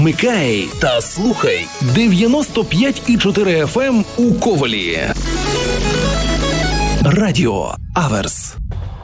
Вмикай та слухай 95,4 FM у Ковелі. Радіо Аверс.